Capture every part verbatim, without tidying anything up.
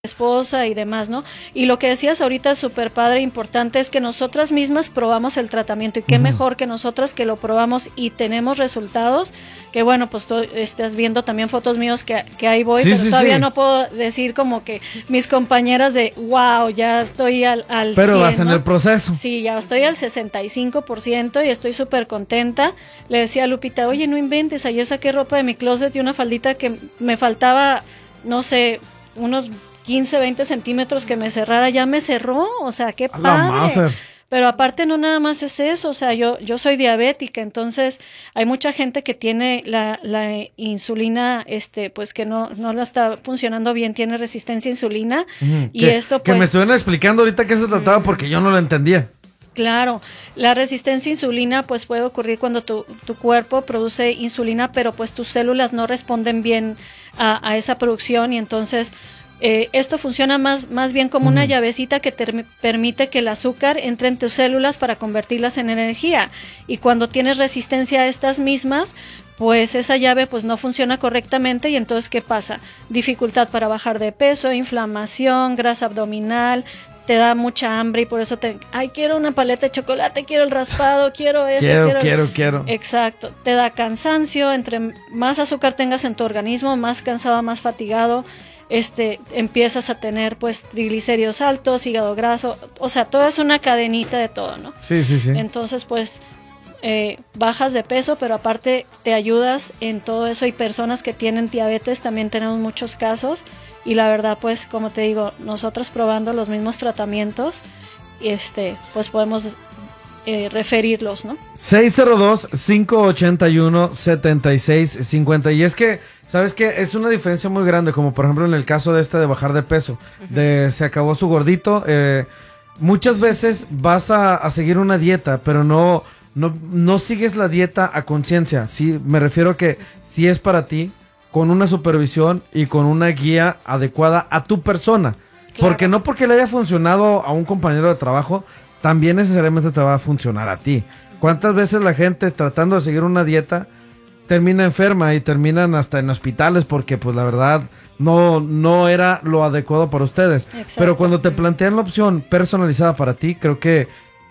esposa y demás, ¿no? Y lo que decías ahorita súper padre, importante, es que nosotras mismas probamos el tratamiento y qué uh-huh. mejor que nosotras que lo probamos y tenemos resultados, que bueno, pues tú estás viendo también fotos míos que, que ahí voy, sí, pero sí, todavía sí. no puedo decir como que mis compañeras de wow, ya estoy al, al pero cien, vas en ¿no? el proceso. Sí, ya estoy al sesenta y cinco por ciento y estoy súper contenta. Le decía a Lupita, oye, no inventes, ayer saqué ropa de mi closet y una faldita que me faltaba, no sé, unos quince, veinte centímetros que me cerrara, ya me cerró, o sea, qué padre. Pero aparte no nada más es eso, o sea, yo yo soy diabética, entonces hay mucha gente que tiene la, la insulina, este, pues que no no la está funcionando bien, tiene resistencia a insulina, uh-huh. y que, esto pues... Que me estuvieron explicando ahorita qué se trataba uh-huh. porque yo no lo entendía. Claro, la resistencia a insulina pues puede ocurrir cuando tu, tu cuerpo produce insulina, pero pues tus células no responden bien a, a esa producción y entonces... Eh, esto funciona más, más bien como una llavecita que te permite que el azúcar entre en tus células para convertirlas en energía. Y cuando tienes resistencia a estas mismas, pues esa llave pues no funciona correctamente y entonces ¿qué pasa? Dificultad para bajar de peso, inflamación, grasa abdominal, te da mucha hambre y por eso te... Ay, quiero una paleta de chocolate, quiero el raspado, quiero esto, quiero... Quiero, quiero, quiero. Exacto. Te da cansancio, entre más azúcar tengas en tu organismo, más cansado, más fatigado, este, empiezas a tener pues triglicéridos altos, hígado graso, o sea, todo es una cadenita de todo, ¿no? Sí, sí, sí. Entonces, pues, eh, bajas de peso, pero aparte te ayudas en todo eso. Y personas que tienen diabetes, también tenemos muchos casos, y la verdad, pues, como te digo, nosotras probando los mismos tratamientos, este, pues podemos eh, referirlos, ¿no? seis cero dos, cinco ocho uno, siete seis cinco cero. Y es que ¿sabes qué? Es una diferencia muy grande, como por ejemplo en el caso de este de bajar de peso, uh-huh. de se acabó su gordito. Eh, muchas veces vas a, a seguir una dieta, pero no, no, no sigues la dieta a conciencia. Sí, me refiero a que si es para ti, con una supervisión y con una guía adecuada a tu persona. Claro. Porque no porque le haya funcionado a un compañero de trabajo, también necesariamente te va a funcionar a ti. ¿Cuántas veces la gente tratando de seguir una dieta termina enferma y terminan hasta en hospitales porque pues la verdad no, no era lo adecuado para ustedes? Exacto. Pero cuando te plantean la opción personalizada para ti, creo que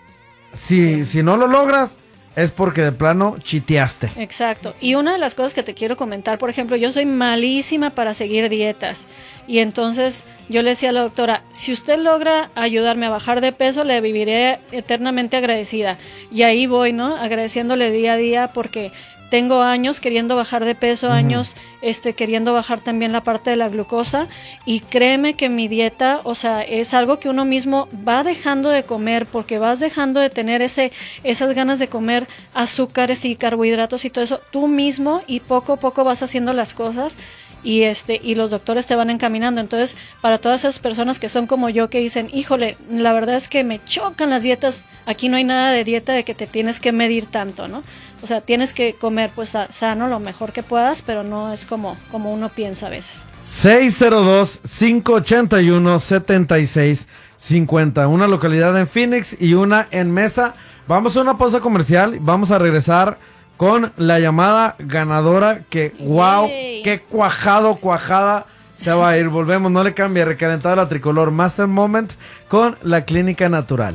si, sí. si no lo logras es porque de plano chiteaste. Exacto. Y una de las cosas que te quiero comentar, por ejemplo, yo soy malísima para seguir dietas y entonces yo le decía a la doctora, si usted logra ayudarme a bajar de peso, le viviré eternamente agradecida. Y ahí voy, ¿no? Agradeciéndole día a día porque tengo años queriendo bajar de peso, uh-huh. años este, queriendo bajar también la parte de la glucosa, y créeme que mi dieta, o sea, es algo que uno mismo va dejando de comer, porque vas dejando de tener ese, esas ganas de comer azúcares y carbohidratos y todo eso, tú mismo, y poco a poco vas haciendo las cosas, y este y los doctores te van encaminando. Entonces, para todas esas personas que son como yo, que dicen, híjole, la verdad es que me chocan las dietas, aquí no hay nada de dieta de que te tienes que medir tanto, ¿no? O sea, tienes que comer pues sano lo mejor que puedas, pero no es como, como uno piensa a veces. seis cero dos, cinco ocho uno, siete seis cinco cero, una localidad en Phoenix y una en Mesa. Vamos a una pausa comercial, vamos a regresar con la llamada ganadora que, Yay. wow, qué cuajado, cuajada se va a ir. Volvemos, no le cambie, recalentada la tricolor Master Moment con la Clínica Natural.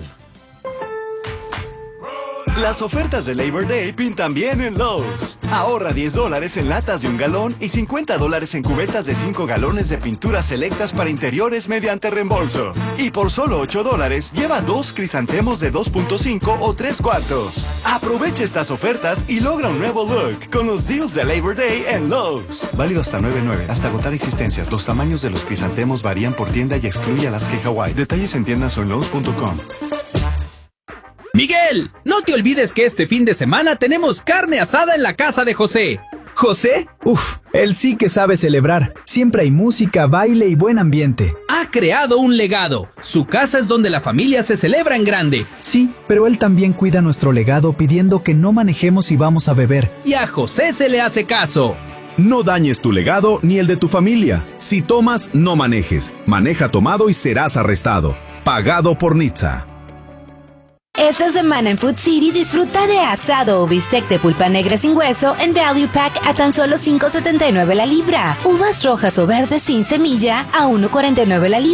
Las ofertas de Labor Day pintan bien en Lowe's. Ahorra diez dólares en latas de un galón y cincuenta dólares en cubetas de cinco galones de pinturas selectas para interiores mediante reembolso. Y por solo ocho dólares, lleva dos crisantemos de dos punto cinco o tres cuartos. Aprovecha estas ofertas y logra un nuevo look con los deals de Labor Day en Lowe's. Válido hasta nueve nueve, hasta agotar existencias. Los tamaños de los crisantemos varían por tienda y excluye Alaska y Hawái. Detalles en tiendas o en lowes punto com. Miguel, no te olvides que este fin de semana tenemos carne asada en la casa de José. ¿José? Uf, él sí que sabe celebrar. Siempre hay música, baile y buen ambiente. Ha creado un legado. Su casa es donde la familia se celebra en grande. Sí, pero él también cuida nuestro legado pidiendo que no manejemos si vamos a beber. Y a José se le hace caso. No dañes tu legado ni el de tu familia. Si tomas, no manejes. Maneja tomado y serás arrestado. Pagado por N H T S A. Esta semana en Food City disfruta de asado o bistec de pulpa negra sin hueso en Value Pack a tan solo cinco setenta y nueve la libra. Uvas rojas o verdes sin semilla a uno cuarenta y nueve la libra.